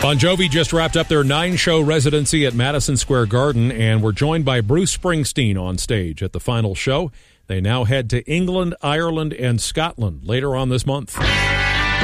Bon Jovi just wrapped up their 9-show residency at Madison Square Garden and were joined by Bruce Springsteen on stage at the final show. They now head to England, Ireland, and Scotland later on this month.